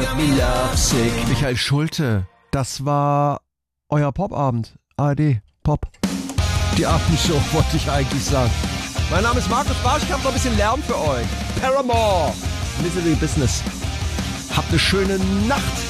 got me lovesick. Michael Schulte, das war euer Popabend. ARD, Pop. Die Abendshow, wollte ich eigentlich sagen. Mein Name ist Markus Barsch, ich habe noch ein bisschen Lärm für euch. Paramore, Misery Business. Habt eine schöne Nacht.